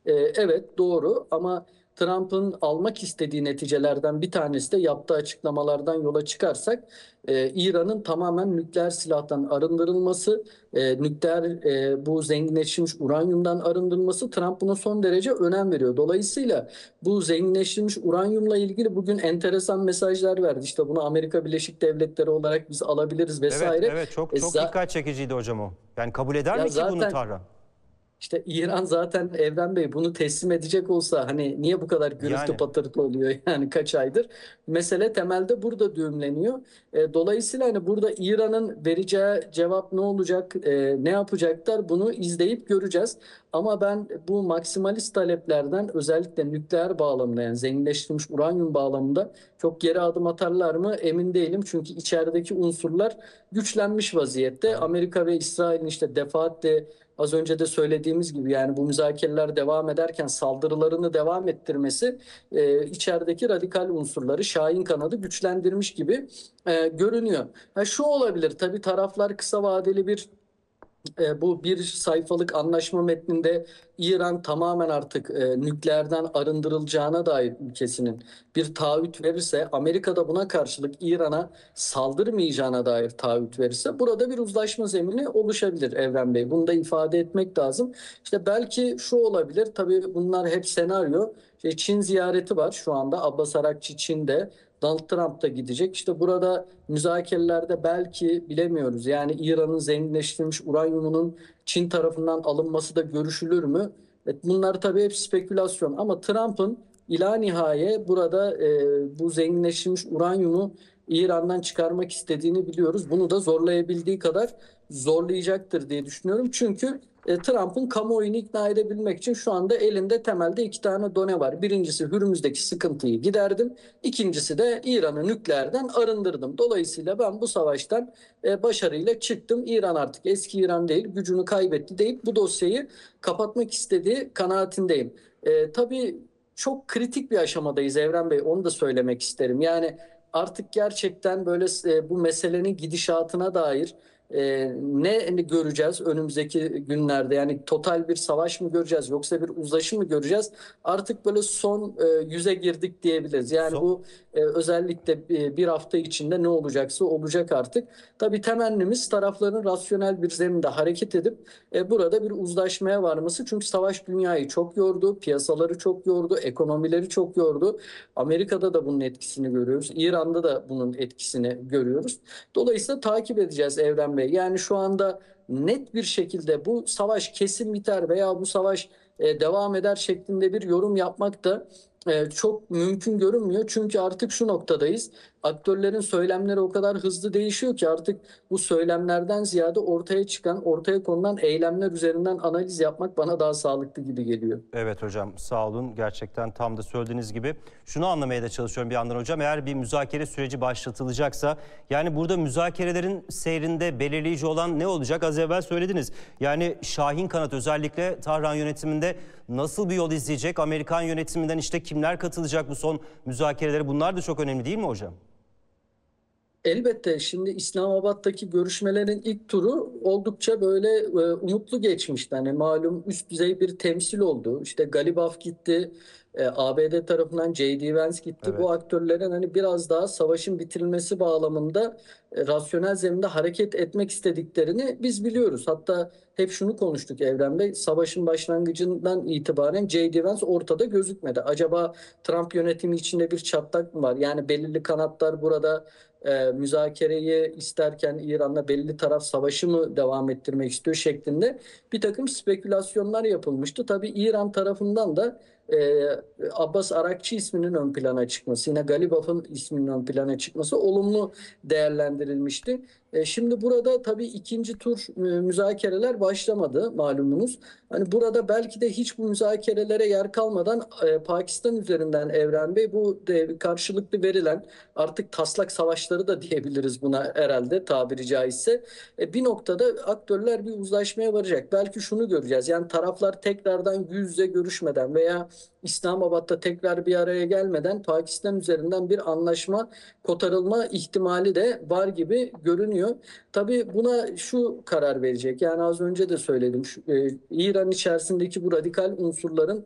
Evet, doğru, ama Trump'ın almak istediği neticelerden bir tanesi de yaptığı açıklamalardan yola çıkarsak İran'ın tamamen nükleer silahtan arındırılması, nükleer bu zenginleşmiş uranyumdan arındırılması. Trump buna son derece önem veriyor. Dolayısıyla bu zenginleştirilmiş uranyumla ilgili bugün enteresan mesajlar verdi. İşte bunu Amerika Birleşik Devletleri olarak biz alabiliriz Evet, vesaire. evet, çok E, çok za- dikkat çekiciydi hocam o. Yani kabul eder Ya mi ki bunu zaten Tahran? İşte İran zaten Evren Bey bunu teslim edecek olsa hani niye bu kadar gürültü Yani patırtı oluyor yani kaç aydır? Mesele temelde burada düğümleniyor. Dolayısıyla hani burada İran'ın vereceği cevap ne olacak, ne yapacaklar bunu izleyip göreceğiz. Ama ben bu maksimalist taleplerden özellikle nükleer bağlamında yani zenginleştirilmiş uranyum bağlamında çok geri adım atarlar mı emin değilim. Çünkü içerideki unsurlar güçlenmiş vaziyette. yani Amerika ve İsrail'in işte defaatle az önce de söylediğimiz gibi yani bu müzakereler devam ederken saldırılarını devam ettirmesi içerideki radikal unsurları Şahin kanadı güçlendirmiş gibi görünüyor. Ha, şu olabilir tabii taraflar kısa vadeli bir bu bir sayfalık anlaşma metninde İran tamamen artık nükleerden arındırılacağına dair ülkesinin bir taahhüt verirse, Amerika da buna karşılık İran'a saldırmayacağına dair taahhüt verirse burada bir uzlaşma zemini oluşabilir Evren Bey. Bunu da ifade etmek lazım. İşte belki şu olabilir, tabii bunlar hep senaryo. İşte Çin ziyareti var şu anda. Abbas Arakçı Çin'de. Donald Trump da gidecek. İşte burada müzakerelerde belki bilemiyoruz. Yani İran'ın zenginleştirilmiş uranyumunun Çin tarafından alınması da görüşülür mü? Evet, bunlar tabii hep spekülasyon ama Trump'ın ila nihaye burada bu zenginleştirilmiş uranyumu İran'dan çıkarmak istediğini biliyoruz. Bunu da zorlayabildiği kadar zorlayacaktır diye düşünüyorum. Çünkü Trump'ın kamuoyunu ikna edebilmek için şu anda elinde temelde iki tane done var. Birincisi Hürmüz'deki sıkıntıyı giderdim. İkincisi de İran'ı nükleerden arındırdım. Dolayısıyla ben bu savaştan başarıyla çıktım. İran artık eski İran değil, gücünü kaybetti deyip bu dosyayı kapatmak istediği kanaatindeyim. Tabii çok kritik bir aşamadayız Evren Bey, onu da söylemek isterim. Yani artık gerçekten böyle bu meselenin gidişatına dair ne göreceğiz önümüzdeki günlerde? Yani total bir savaş mı göreceğiz yoksa bir uzlaşı mı göreceğiz? Artık böyle son yüze girdik diyebiliriz. Yani so- bu özellikle bir hafta içinde ne olacaksa olacak artık. Tabii temennimiz tarafların rasyonel bir zeminde hareket edip burada bir uzlaşmaya varması. Çünkü savaş dünyayı çok yordu, piyasaları çok yordu, ekonomileri çok yordu. Amerika'da da bunun etkisini görüyoruz. İran'da da bunun etkisini görüyoruz. Dolayısıyla takip edeceğiz Evren Bey. Yani şu anda net bir şekilde bu savaş kesin biter veya bu savaş devam eder şeklinde bir yorum yapmak da çok mümkün görünmüyor. Çünkü artık şu noktadayız. Aktörlerin söylemleri o kadar hızlı değişiyor ki artık bu söylemlerden ziyade ortaya çıkan, ortaya konulan eylemler üzerinden analiz yapmak bana daha sağlıklı gibi geliyor. evet hocam, sağ olun. Gerçekten tam da söylediğiniz gibi. Şunu anlamaya da çalışıyorum bir yandan hocam. Eğer bir müzakere süreci başlatılacaksa, yani burada müzakerelerin seyrinde belirleyici olan ne olacak? Az evvel söylediniz. Yani Şahin kanat özellikle Tahran yönetiminde nasıl bir yol izleyecek? Amerikan yönetiminden işte kimler katılacak bu son müzakerelere? Bunlar da çok önemli değil mi hocam? Elbette şimdi İslamabad'daki görüşmelerin ilk turu oldukça böyle umutlu geçmişti. Hani malum üst düzey bir temsil oldu. İşte Galibaf gitti, ABD tarafından J.D. Vance gitti. Bu Evet. aktörlerin hani biraz daha savaşın bitirilmesi bağlamında rasyonel zeminde hareket etmek istediklerini biz biliyoruz. Hatta hep şunu konuştuk Evren Bey. Savaşın başlangıcından itibaren J.D. Vance ortada gözükmedi. Acaba Trump yönetimi içinde bir çatlak mı var? Yani belirli kanatlar burada müzakereyi isterken İran'la belli taraf savaşı mı devam ettirmek istiyor şeklinde bir takım spekülasyonlar yapılmıştı. Tabii İran tarafından da e, Abbas Arakçı isminin ön plana çıkması, yine Galibaf'ın isminin ön plana çıkması olumlu değerlendirilmişti. Şimdi burada tabii ikinci tur müzakereler başlamadı malumunuz. Hani burada belki de hiç bu müzakerelere yer kalmadan Pakistan üzerinden Evren Bey bu karşılıklı verilen artık taslak savaşları da diyebiliriz buna herhalde tabiri caizse. Bir noktada aktörler bir uzlaşmaya varacak. Belki şunu göreceğiz. Yani taraflar tekrardan yüz yüze görüşmeden veya İslamabad'da tekrar bir araya gelmeden Pakistan üzerinden bir anlaşma kotarılma ihtimali de var gibi görünüyor. Tabii buna şu karar verecek. Yani az önce de söyledim. İran içerisindeki bu radikal unsurların